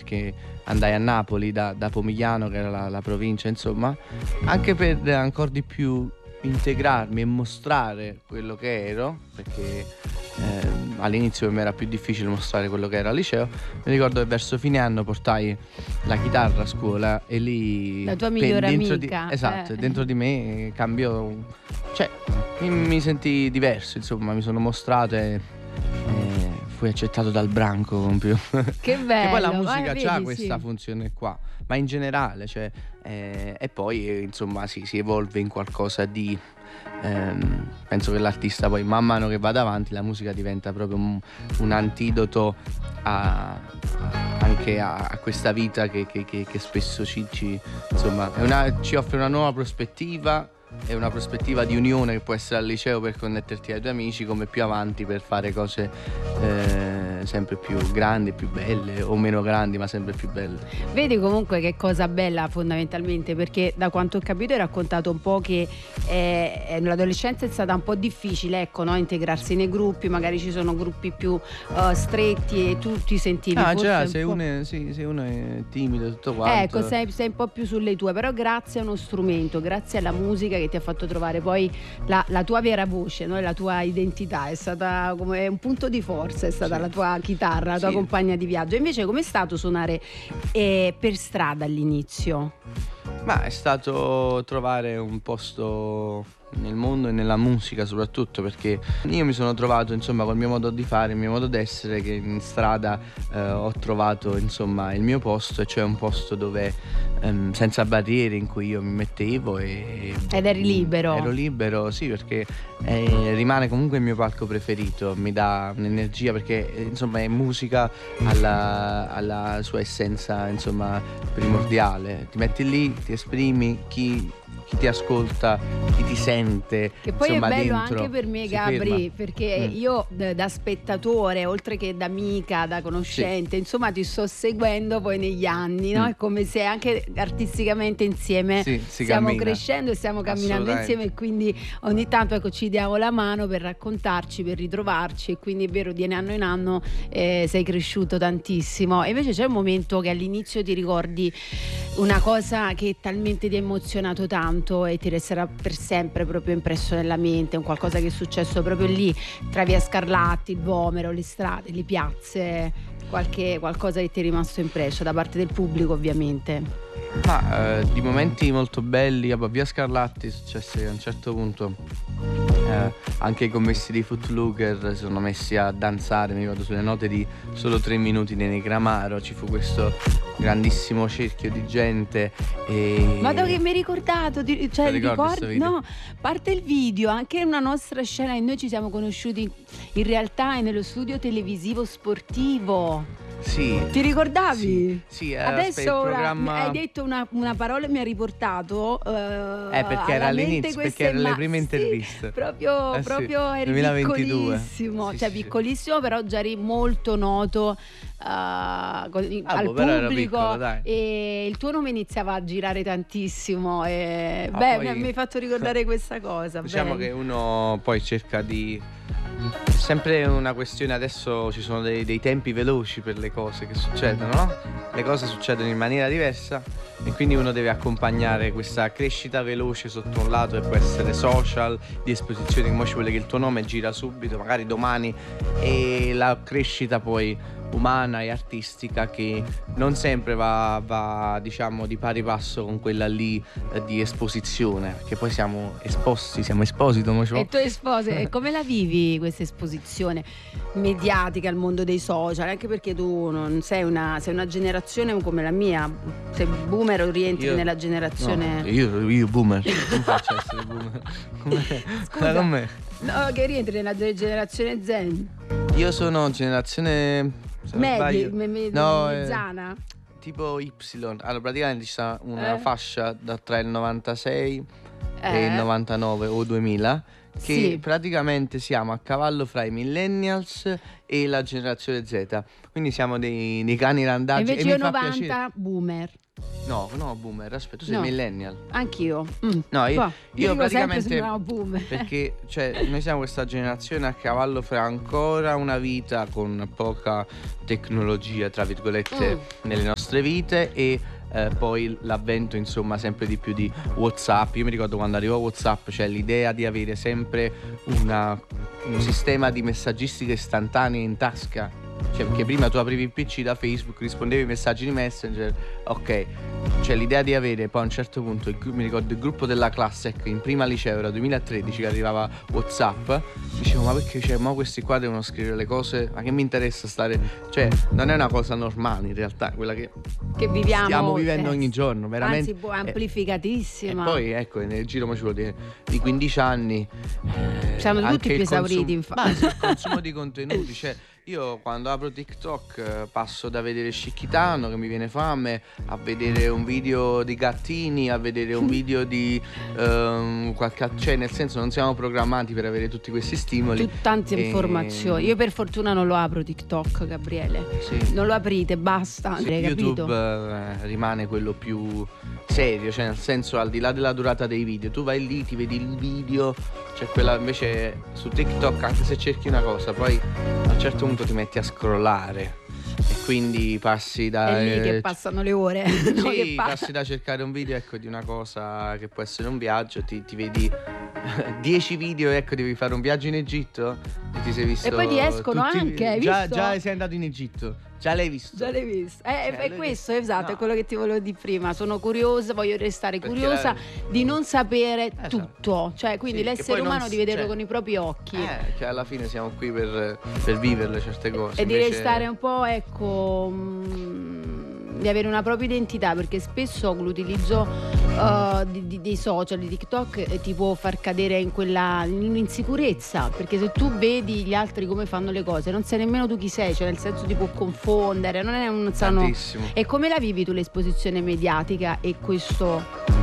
perché andai a Napoli da Pomigliano, che era la provincia, insomma, anche per ancora di più integrarmi e mostrare quello che ero, perché all'inizio per me era più difficile mostrare quello che era al liceo. Mi ricordo che verso fine anno portai la chitarra a scuola e lì La tua migliore amica. amica. Esatto, dentro di me cambiò, cioè mi sentii diverso, insomma, mi sono mostrato e fui accettato dal branco con più. Che bello. Che poi la musica vedi, ha questa sì. funzione qua, ma in generale, cioè, e poi insomma si evolve in qualcosa di penso che l'artista poi man mano che vada avanti la musica diventa proprio un antidoto anche a questa vita che spesso insomma ci offre una nuova prospettiva. È una prospettiva di unione che può essere al liceo per connetterti ai tuoi amici, come più avanti per fare cose sempre più grandi, più belle, o meno grandi ma sempre più belle. Vedi comunque che cosa bella fondamentalmente, perché da quanto ho capito hai raccontato un po' che l'adolescenza è stata un po' difficile, ecco, no? Integrarsi nei gruppi, magari ci sono gruppi più stretti e tu ti sentivi forse se uno è timido tutto quanto. Ecco, sei un po' più sulle tue, però grazie a uno strumento, grazie alla musica che ti ha fatto trovare poi la tua vera voce, no? La tua identità, è stata come un punto di forza, è stata la tua chitarra, la tua compagna di viaggio. Invece com'è stato suonare per strada all'inizio? Ma è stato trovare un posto nel mondo e nella musica soprattutto, perché io mi sono trovato insomma col mio modo di fare, il mio modo d'essere, che in strada ho trovato insomma il mio posto, e cioè un posto dove senza barriere, in cui io mi mettevo ed eri libero. Ero libero, sì, perché rimane comunque il mio palco preferito, mi dà un'energia, perché insomma è musica alla sua essenza insomma primordiale. Ti metti lì, ti esprimi, chi ti ascolta, chi ti sente. Che poi insomma, è bello dentro, anche per me, si Gabri, ferma. perché io da spettatore, oltre che da amica, da conoscente, insomma ti sto seguendo poi negli anni, no? È come se anche artisticamente insieme stiamo cammina. Crescendo e stiamo camminando insieme, e quindi ogni tanto ecco ci diamo la mano per raccontarci, per ritrovarci, e quindi è vero, di anno in anno sei cresciuto tantissimo. E invece c'è un momento che all'inizio ti ricordi una cosa che talmente ti ha emozionato tanto e ti resterà per sempre proprio impresso nella mente, un qualcosa che è successo proprio lì tra via Scarlatti, il Vomero, le strade, le piazze, qualcosa che ti è rimasto impresso da parte del pubblico, ovviamente? Ma di momenti molto belli, via Scarlatti è successo che a un certo punto anche i commessi di Footlooker si sono messi a danzare, mi ricordo, sulle note di Solo 3 minuti nei Negramaro. Ci fu questo grandissimo cerchio di gente Ma da che mi hai ricordato, cioè ricordi? No, parte il video, anche una nostra scena, e noi ci siamo conosciuti in realtà nello studio televisivo sportivo. Sì. Ti ricordavi? Sì, adesso ora programma... hai detto una parola e mi ha riportato perché era all'inizio, perché erano le prime interviste. Proprio eri 2022. Piccolissimo, piccolissimo, però già eri molto noto al pubblico, piccolo, dai. E il tuo nome iniziava a girare tantissimo e poi, mi hai fatto ricordare questa cosa. Diciamo che uno poi cerca di... È sempre una questione, adesso ci sono dei tempi veloci per le cose che succedono, no? Le cose succedono in maniera diversa e quindi uno deve accompagnare questa crescita veloce sotto un lato, e può essere social, di esposizione, come ci vuole che il tuo nome gira subito, magari domani, e la crescita poi umana e artistica che non sempre va diciamo di pari passo con quella lì di esposizione, perché poi siamo esposti e tu esposi, e come la vivi questa esposizione mediatica al mondo dei social? Anche perché tu non sei una generazione come la mia, sei boomer o rientri nella generazione? No, io boomer, non faccio essere boomer. Scusa, con me. No, che rientri nella generazione Zen. Io sono generazione mezzana, tipo Y. Allora praticamente ci sta una fascia tra il 96 e il 99 o 2000 che praticamente siamo a cavallo fra i millennials e la generazione Z, quindi siamo dei cani randaggi. Invece io 90 boomer. No, boomer, aspetta, tu sei No. millennial. Anch'io. No, io dico praticamente sempre sembravo boomer. perché noi siamo questa generazione a cavallo fra ancora una vita con poca tecnologia, tra virgolette, nelle nostre vite e poi l'avvento insomma sempre di più di WhatsApp. Io mi ricordo quando arrivò WhatsApp, cioè l'idea di avere sempre un sistema di messaggistica istantanea in tasca. Cioè, perché prima tu aprivi il PC da Facebook, rispondevi ai messaggi di Messenger, ok. Cioè l'idea di avere poi a un certo punto, mi ricordo il gruppo della classe, ecco, in prima liceo era 2013 che arrivava WhatsApp, dicevo ma perché mo questi qua devono scrivere le cose, ma che mi interessa stare, cioè non è una cosa normale in realtà, quella che viviamo, stiamo vivendo ogni giorno, veramente. Anzi, amplificatissima. E poi ecco, nel giro ci vuole di 15 anni siamo tutti anche più esauriti, infatti. Ma il consumo di contenuti, cioè io quando apro TikTok passo da vedere Scicchitano che mi viene fame, a vedere un video di gattini, a vedere un video di cioè nel senso non siamo programmati per avere tutti questi stimoli. Tante informazioni. Io per fortuna non lo apro TikTok, Gabriele. Sì. Non lo aprite, basta. Sì, YouTube rimane quello più serio, cioè nel senso al di là della durata dei video, tu vai lì, ti vedi il video, cioè quella invece su TikTok anche se cerchi una cosa, poi a un certo punto ti metti a scrollare e quindi passi da... È lì che passano le ore. No, sì, passi da cercare un video, ecco, di una cosa che può essere un viaggio, ti vedi 10 video, ecco, devi fare un viaggio in Egitto e ti sei visto... E poi ti escono anche, hai visto? Già sei andato in Egitto. Già l'hai visto? Già l'hai visto. È questo, esatto, no. È quello che ti volevo dire prima. Sono curiosa, voglio restare curiosa di non sapere tutto. Cioè, quindi l'essere umano di vederlo con i propri occhi. Cioè, alla fine siamo qui per viverle certe cose. E di restare un po', ecco, di avere una propria identità, perché spesso l'utilizzo dei social, di TikTok, ti può far cadere in insicurezza, perché se tu vedi gli altri come fanno le cose non sai nemmeno tu chi sei, cioè nel senso ti può confondere, non è un sano. Tantissimo. E come la vivi tu l'esposizione mediatica e questo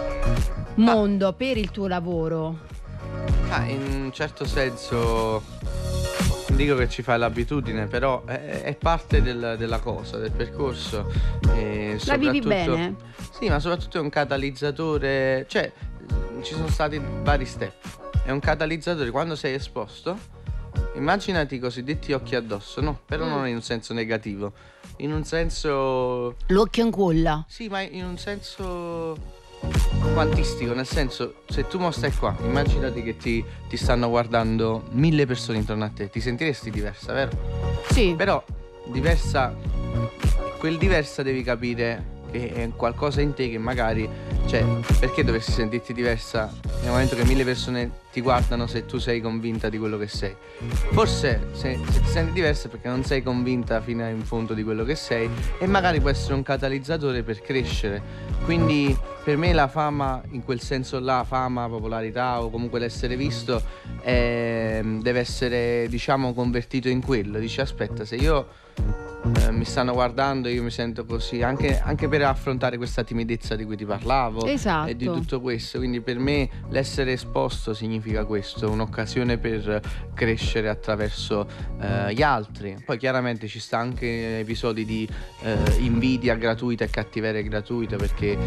mondo per il tuo lavoro? In un certo senso non dico che ci fai l'abitudine, però è parte della cosa, del percorso. La vivi bene? Sì, ma soprattutto è un catalizzatore, cioè ci sono stati vari step. È un catalizzatore quando sei esposto. Immaginati i cosiddetti occhi addosso, no? Però non in un senso negativo, in un senso... L'occhio in culla. Sì, ma in un senso quantistico, nel senso, se tu mo stai qua, immaginati che ti stanno guardando 1000 persone intorno a te, ti sentiresti diversa, vero? Sì. Però diversa, quel diversa devi capire che è qualcosa in te che magari, cioè, perché dovresti sentirti diversa nel momento che 1000 persone ti guardano se tu sei convinta di quello che sei? Forse se ti senti diversa è perché non sei convinta fino in fondo di quello che sei, e magari può essere un catalizzatore per crescere. Quindi per me la fama, in quel senso là, fama, popolarità o comunque l'essere visto, deve essere, diciamo, convertito in quello. Dici aspetta, se io mi stanno guardando, io mi sento così, anche per affrontare questa timidezza di cui ti parlavo. Esatto. E di tutto questo. Quindi per me l'essere esposto significa questo, un'occasione per crescere attraverso gli altri. Poi chiaramente ci sta anche episodi di invidia gratuita e cattiveria gratuita, perché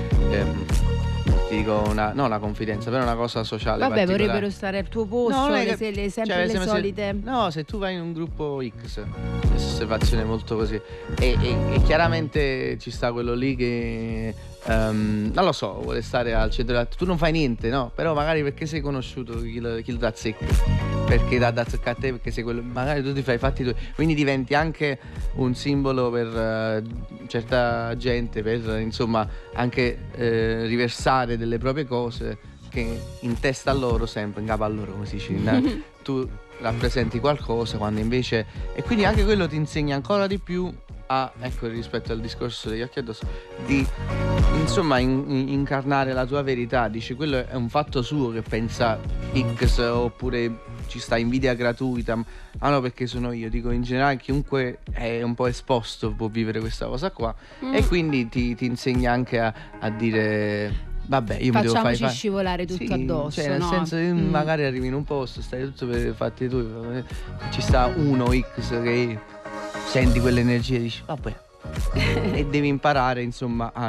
ti dico una confidenza, però è una cosa sociale. Vabbè, particolare. Vorrebbero stare al tuo posto, No, sempre le solite. No, se tu vai in un gruppo X, questa osservazione molto così, e chiaramente ci sta quello lì che non lo so, vuole stare al centro. Tu non fai niente, no? Però magari perché sei conosciuto chi lo azzecca, perché da azzeccare a te, perché sei quello, magari tu ti fai i fatti tuoi, quindi diventi anche un simbolo per certa gente, per insomma anche riversare delle proprie cose che in testa a loro, sempre in capo a loro, come si dice, tu rappresenti qualcosa quando invece, e quindi anche quello ti insegna ancora di più a, ecco, rispetto al discorso degli occhi addosso, di insomma incarnare la tua verità. Dici quello è un fatto suo che pensa X, oppure ci sta invidia gratuita. No, perché sono io, dico in generale chiunque è un po' esposto può vivere questa cosa qua, e quindi ti insegna anche a dire vabbè, io mi devo fare scivolare tutto addosso, cioè nel senso che magari arrivi in un posto, stai tutto per i fatti tuoi, ci sta uno X che senti quell'energia e dici vabbè e devi imparare insomma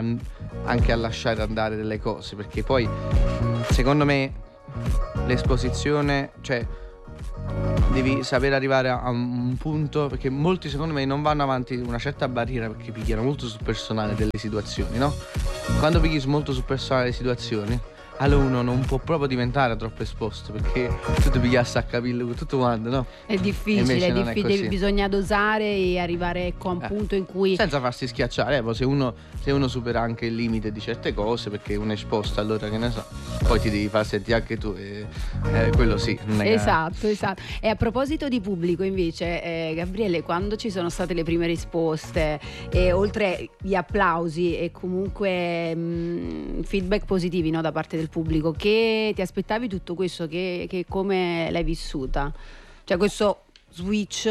anche a lasciare andare delle cose, perché poi secondo me l'esposizione, cioè devi sapere arrivare a un punto, perché molti secondo me non vanno avanti una certa barriera perché pigliano molto sul personale delle situazioni, no? Quando pigli molto sul personale delle situazioni, allora uno non può proprio diventare troppo esposto, perché tu ti pigli a saccapillo con tutto quanto, no? È difficile, bisogna dosare e arrivare, ecco, a un punto in cui... Senza farsi schiacciare, se uno supera anche il limite di certe cose, perché uno è esposto, allora che ne so, poi ti devi far sentire anche tu, quello sì. Non è esatto. E a proposito di pubblico invece, Gabriele, quando ci sono state le prime risposte, oltre gli applausi e comunque feedback positivi, no, da parte del pubblico, che ti aspettavi tutto questo, che come l'hai vissuta? Cioè questo switch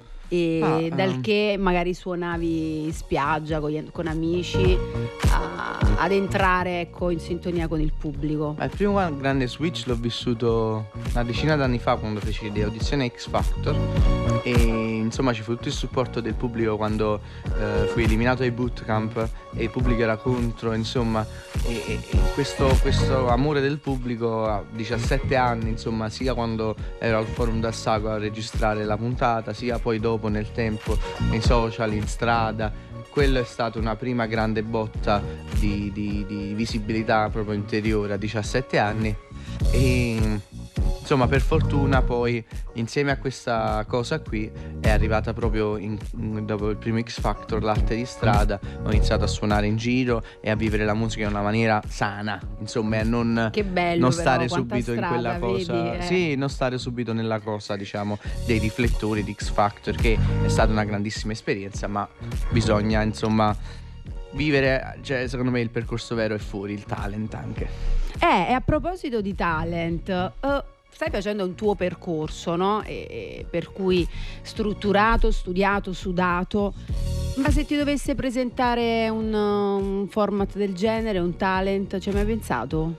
dal che magari suonavi in spiaggia con amici ad entrare, ecco, in sintonia con il pubblico. Il primo grande switch l'ho vissuto una decina d'anni fa, quando feci le audizioni X Factor, e insomma ci fu tutto il supporto del pubblico quando fui eliminato ai bootcamp e il pubblico era contro, insomma, e questo amore del pubblico a 17 anni, insomma, sia quando ero al Forum d'Assago a registrare la puntata, sia poi dopo nel tempo nei social, in strada, quello è stata una prima grande botta di visibilità proprio interiore a 17 anni. E insomma, per fortuna poi insieme a questa cosa qui è arrivata proprio dopo il primo X Factor l'arte di strada. Ho iniziato a suonare in giro e a vivere la musica in una maniera sana, insomma, e a non stare subito in quella cosa, vedi, sì, non stare subito nella cosa, diciamo, dei riflettori di X Factor, che è stata una grandissima esperienza, ma bisogna, insomma, vivere, cioè secondo me il percorso vero è fuori, il talent anche. E a proposito di talent, stai facendo un tuo percorso, no? Per cui strutturato, studiato, sudato. Ma se ti dovesse presentare un format del genere, un talent, ci hai mai pensato?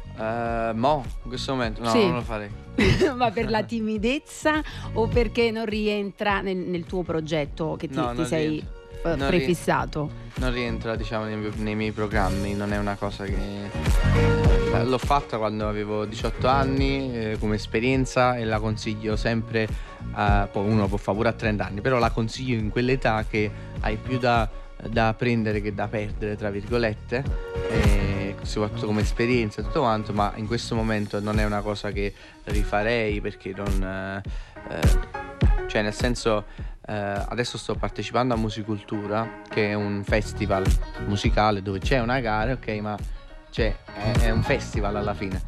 In questo momento no, sì. Non lo farei. Ma per la timidezza o perché non rientra nel tuo progetto che ti sei prefissato? Non rientra, diciamo, nei miei programmi, non è una cosa che... L'ho fatta quando avevo 18 anni come esperienza e la consiglio sempre, poi uno può fare pure a 30 anni, però la consiglio in quell'età che hai più da prendere che da perdere, tra virgolette, soprattutto come esperienza e tutto quanto, ma in questo momento non è una cosa che rifarei, perché non... cioè, nel senso, adesso sto partecipando a Musicultura, che è un festival musicale dove c'è una gara, ok, ma è un festival alla fine,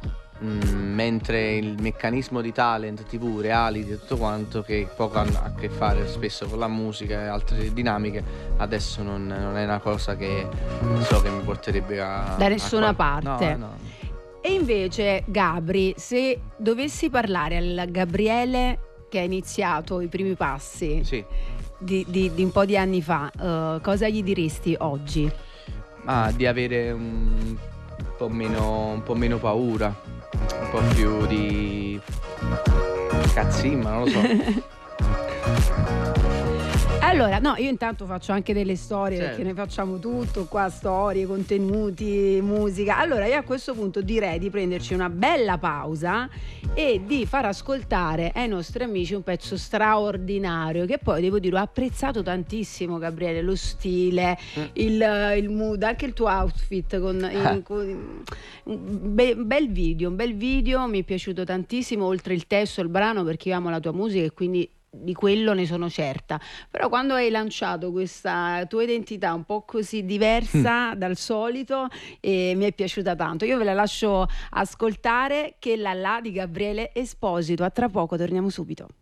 mentre il meccanismo di talent, TV, reality e tutto quanto, che poco hanno a che fare spesso con la musica e altre dinamiche, adesso non è una cosa che so che mi porterebbe da nessuna parte. No. E invece, Gabri, se dovessi parlare al Gabriele che ha iniziato i primi passi, sì, di un po' di anni fa, cosa gli diresti oggi? Di avere un po' meno paura, un po' più di cazzimma, non lo so. Allora, no, io intanto faccio anche delle storie, certo, perché ne facciamo tutto qua, storie, contenuti, musica. Allora io a questo punto direi di prenderci una bella pausa e di far ascoltare ai nostri amici un pezzo straordinario, che poi devo dire ho apprezzato tantissimo, Gabriele, lo stile, il mood, anche il tuo outfit con un bel video, mi è piaciuto tantissimo, oltre il testo e il brano, perché io amo la tua musica e quindi di quello ne sono certa. Però quando hai lanciato questa tua identità un po' così diversa dal solito, mi è piaciuta tanto. Io ve la lascio ascoltare, Che la di Gabriele Esposito. A tra poco, torniamo subito.